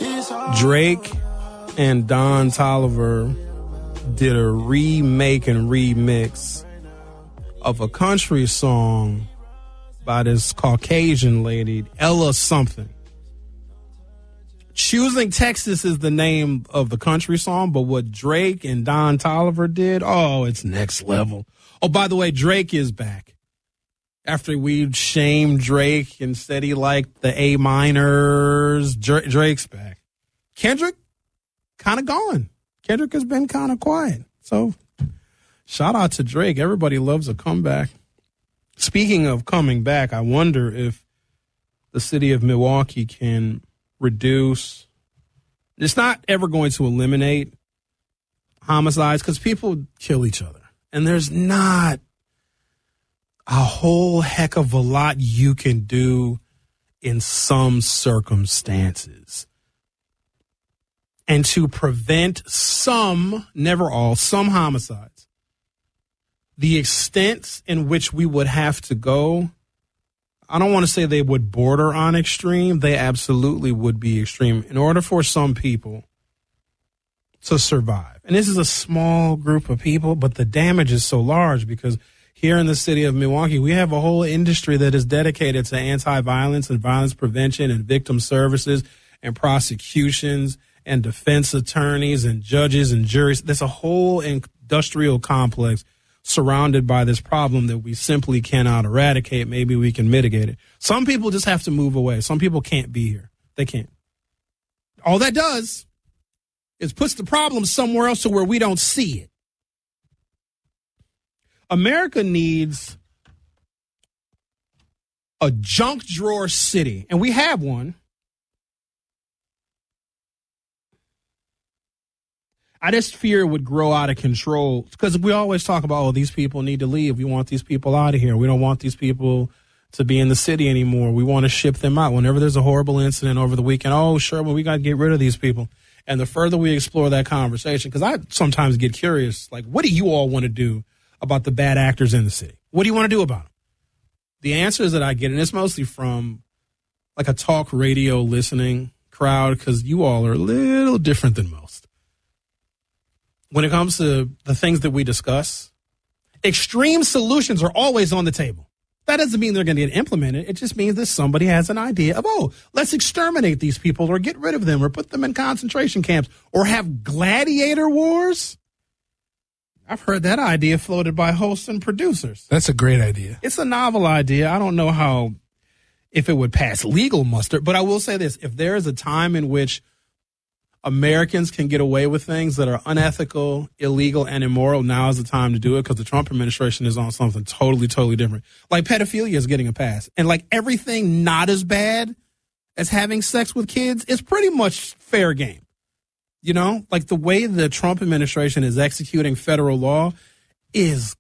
Drake and Don Toliver did a remake and remix of a country song by this Caucasian lady, Ella something. Choosing Texas is the name of the country song, but what Drake and Don Toliver did, oh, it's next level. Oh, by the way, Drake is back. After we shamed Drake and said he liked the A minors, Drake's back. Kendrick, kind of gone. Kendrick has been kind of quiet. So, shout out to Drake. Everybody loves a comeback. Speaking of coming back, I wonder if the city of Milwaukee can reduce. It's not ever going to eliminate homicides because people kill each other. And there's not a whole heck of a lot you can do in some circumstances. And to prevent some, never all, some homicides, the extent in which we would have to go, I don't want to say they would border on extreme. They absolutely would be extreme in order for some people to survive. And this is a small group of people, but the damage is so large because here in the city of Milwaukee, we have a whole industry that is dedicated to anti-violence and violence prevention and victim services and prosecutions and defense attorneys and judges and juries. There's a whole industrial complex surrounded by this problem that we simply cannot eradicate. Maybe we can mitigate it. Some people just have to move away. Some people can't be here. They can't. All that does is puts the problem somewhere else to where we don't see it. America needs a junk drawer city, and we have one. I just fear it would grow out of control because we always talk about, oh, these people need to leave. We want these people out of here. We don't want these people to be in the city anymore. We want to ship them out. Whenever there's a horrible incident over the weekend, oh, sure, well, we got to get rid of these people. And the further we explore that conversation, because I sometimes get curious, like, what do you all want to do about the bad actors in the city? What do you want to do about them? The answers that I get, and it's mostly from like a talk radio listening crowd, because you all are a little different than most. When it comes to the things that we discuss, extreme solutions are always on the table. That doesn't mean they're going to get implemented. It just means that somebody has an idea of, oh, let's exterminate these people or get rid of them or put them in concentration camps or have gladiator wars. I've heard that idea floated by hosts and producers. That's a great idea. It's a novel idea. I don't know if it would pass legal muster, but I will say this. If there is a time in which Americans can get away with things that are unethical, illegal, and immoral, now is the time to do it because the Trump administration is on something totally, totally different. Like pedophilia is getting a pass. And like everything not as bad as having sex with kids is pretty much fair game. You know, like the way the Trump administration is executing federal law is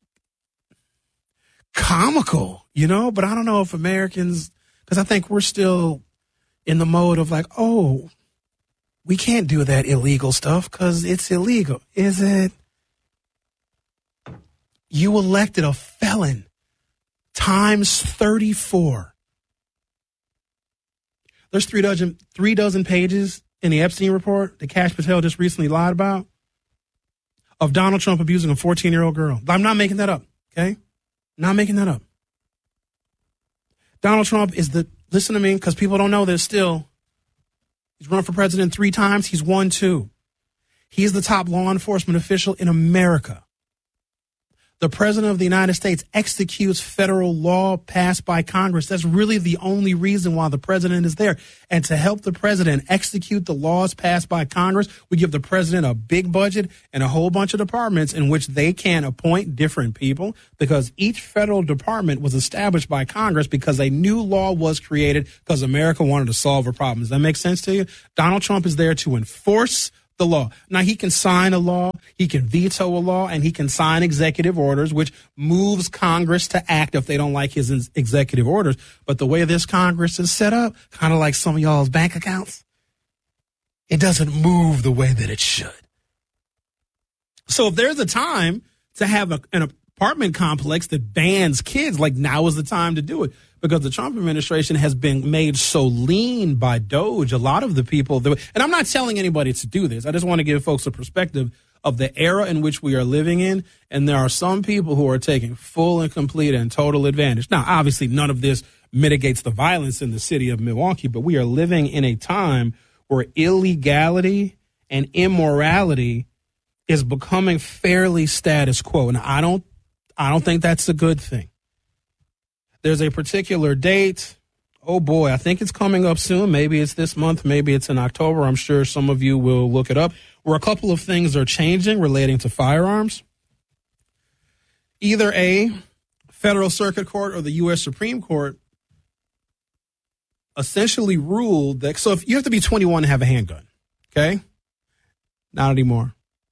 comical, you know, but I don't know if Americans, because I think we're still in the mode of like, oh, we can't do that illegal stuff because it's illegal. Is it? You elected a felon times 34. There's three dozen pages in the Epstein report that Kash Patel just recently lied about of Donald Trump abusing a 14-year-old girl. I'm not making that up, okay? Not making that up. Donald Trump is listen to me because people don't know this still. He's run for president 3 times. He's won 2. He's the top law enforcement official in America. The president of the United States executes federal law passed by Congress. That's really the only reason why the president is there. And to help the president execute the laws passed by Congress, we give the president a big budget and a whole bunch of departments in which they can appoint different people because each federal department was established by Congress because a new law was created because America wanted to solve a problem. Does that make sense to you? Donald Trump is there to enforce the law. Now, he can sign a law, he can veto a law, and he can sign executive orders, which moves Congress to act if they don't like his executive orders. But the way this Congress is set up, kind of like some of y'all's bank accounts, it doesn't move the way that it should. So if there's a time to have a apartment complex that bans kids, like now is the time to do it. Because the Trump administration has been made so lean by DOGE, a lot of the people, and I'm not telling anybody to do this. I just want to give folks a perspective of the era in which we are living in. And there are some people who are taking full and complete and total advantage. Now, obviously, none of this mitigates the violence in the city of Milwaukee, but we are living in a time where illegality and immorality is becoming fairly status quo. And I don't think that's a good thing. There's a particular date. Oh, boy, I think it's coming up soon. Maybe it's this month. Maybe it's in October. I'm sure some of you will look it up, where a couple of things are changing relating to firearms. Either a federal circuit court or the U.S. Supreme Court essentially ruled that, so if you have to be 21 to have a handgun, okay? Not anymore.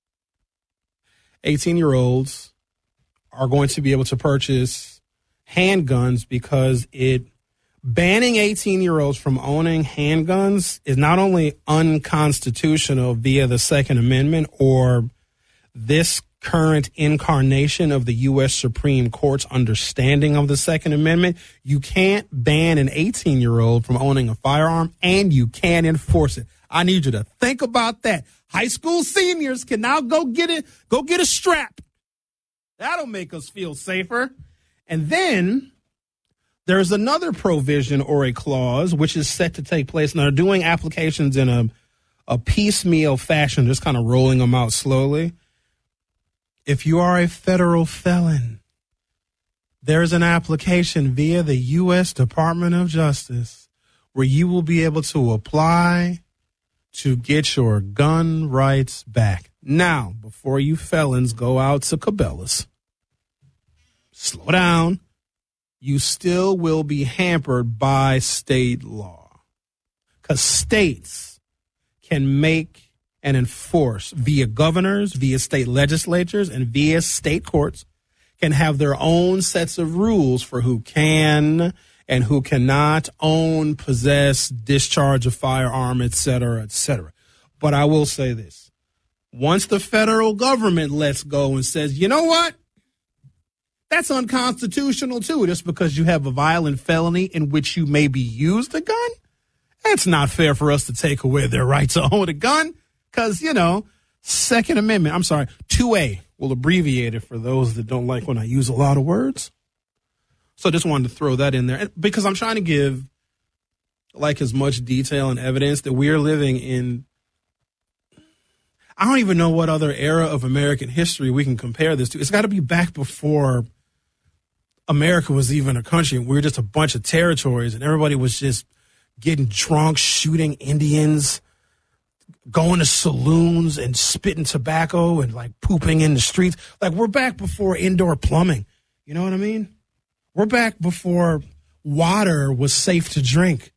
18-year-olds are going to be able to purchase handguns because banning 18-year-olds from owning handguns is not only unconstitutional via the Second Amendment or this current incarnation of the U.S. Supreme Court's understanding of the Second Amendment. You can't ban an 18-year-old from owning a firearm, and you can't enforce it. I need you to think about that. High school seniors can now go get a strap. That'll make us feel safer. And then there's another provision or a clause which is set to take place. Now, they're doing applications in a piecemeal fashion, just kind of rolling them out slowly. If you are a federal felon, there's an application via the U.S. Department of Justice where you will be able to apply to get your gun rights back. Now, before you felons go out to Cabela's, slow down. You still will be hampered by state law, because states can make and enforce via governors, via state legislatures, and via state courts can have their own sets of rules for who can and who cannot own, possess, discharge a firearm, et cetera, et cetera. But I will say this. Once the federal government lets go and says, you know what? That's unconstitutional, too, just because you have a violent felony in which you maybe used a gun. It's not fair for us to take away their right to own a gun because, Second Amendment, 2A, we'll abbreviate it for those that don't like when I use a lot of words. So I just wanted to throw that in there because I'm trying to give as much detail and evidence that we are living in. I don't even know what other era of American history we can compare this to. It's got to be back before America was even a country. We were just a bunch of territories and everybody was just getting drunk, shooting Indians, going to saloons and spitting tobacco and pooping in the streets. We're back before indoor plumbing. You know what I mean? We're back before water was safe to drink.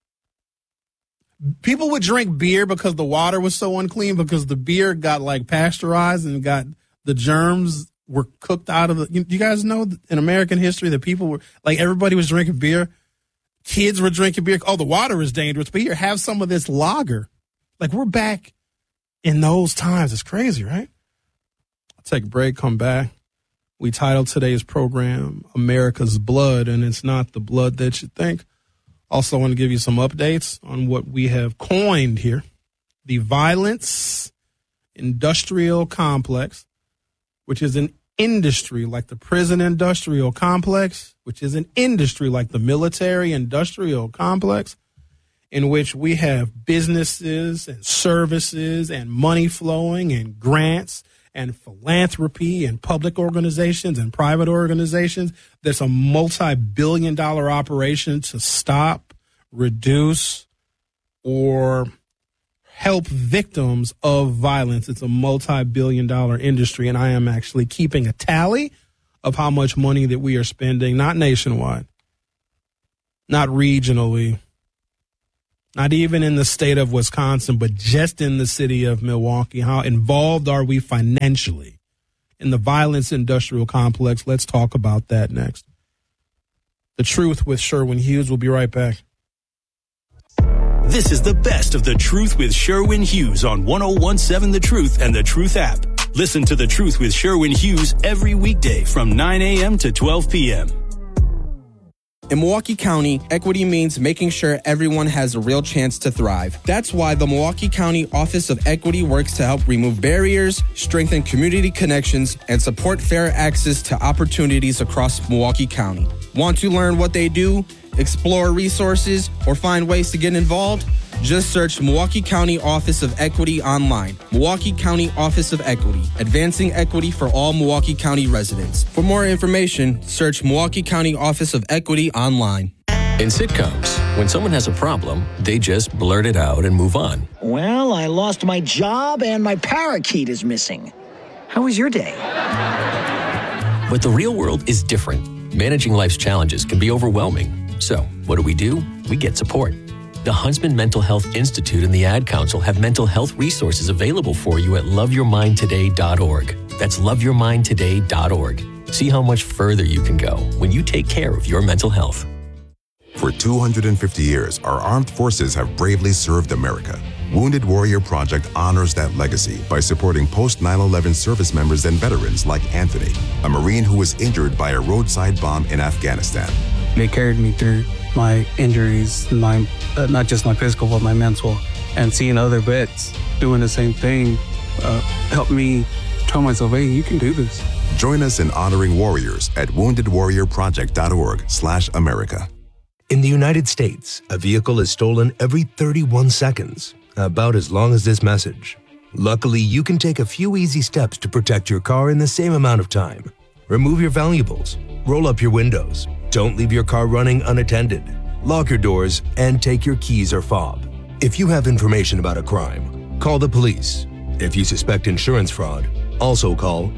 People would drink beer because the water was so unclean because the beer got pasteurized and got the germs were cooked out of the. You guys know in American history that people were everybody was drinking beer. Kids were drinking beer. Oh, the water is dangerous. But here, have some of this lager. We're back in those times. It's crazy, right? I'll take a break, come back. We titled today's program America's Blood, and it's not the blood that you think. Also want to give you some updates on what we have coined here. The violence industrial complex, which is an industry like the prison industrial complex, which is an industry like the military industrial complex, in which we have businesses and services and money flowing and grants and philanthropy and public organizations and private organizations. That's a multi-billion-dollar operation to stop, reduce, or help victims of violence. It's a multi-billion-dollar industry, and I am actually keeping a tally of how much money that we are spending, not nationwide, not regionally, not even in the state of Wisconsin, but just in the city of Milwaukee. How involved are we financially in the violence industrial complex? Let's talk about that next. The Truth with Sherwin Hughes. We'll be right back. This is the best of The Truth with Sherwin Hughes on 101.7 The Truth and The Truth app. Listen to The Truth with Sherwin Hughes every weekday from 9 a.m. to 12 p.m. In Milwaukee County, equity means making sure everyone has a real chance to thrive. That's why the Milwaukee County Office of Equity works to help remove barriers, strengthen community connections, and support fair access to opportunities across Milwaukee County. Want to learn what they do, explore resources, or find ways to get involved? Just search Milwaukee County Office of Equity online. Milwaukee County Office of Equity, advancing equity for all Milwaukee County residents. For more information, search Milwaukee County Office of Equity online. In sitcoms, when someone has a problem, they just blurt it out and move on. Well, I lost my job and my parakeet is missing. How was your day? But the real world is different. Managing life's challenges can be overwhelming. So, what do? We get support. The Huntsman Mental Health Institute and the Ad Council have mental health resources available for you at loveyourmindtoday.org. That's loveyourmindtoday.org. See how much further you can go when you take care of your mental health. For 250 years, our armed forces have bravely served America. Wounded Warrior Project honors that legacy by supporting post-9/11 service members and veterans like Anthony, a Marine who was injured by a roadside bomb in Afghanistan. They carried me through my injuries, not just my physical, but my mental. And seeing other vets doing the same thing helped me tell myself, hey, you can do this. Join us in honoring warriors at woundedwarriorproject.org/America. In the United States, a vehicle is stolen every 31 seconds, about as long as this message. Luckily, you can take a few easy steps to protect your car in the same amount of time. Remove your valuables, roll up your windows, don't leave your car running unattended, lock your doors, and take your keys or fob. If you have information about a crime, call the police. If you suspect insurance fraud, also call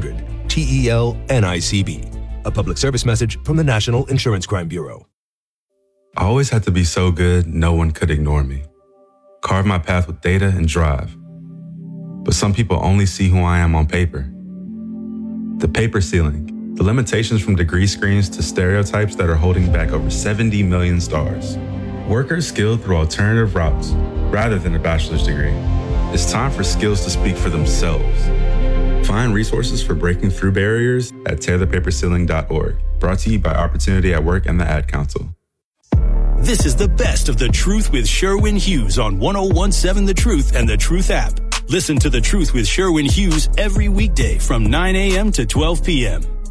800-TEL-NICB. A public service message from the National Insurance Crime Bureau. I always had to be so good, no one could ignore me. Carve my path with data and drive. But some people only see who I am on paper. The paper ceiling, the limitations from degree screens to stereotypes that are holding back over 70 million stars. Workers skilled through alternative routes rather than a bachelor's degree. It's time for skills to speak for themselves. Find resources for breaking through barriers at tearthepaperceiling.org. Brought to you by Opportunity at Work and the Ad Council. This is the best of The Truth with Sherwin Hughes on 101.7 The Truth and The Truth app. Listen to The Truth with Sherwin Hughes every weekday from 9 a.m. to 12 p.m.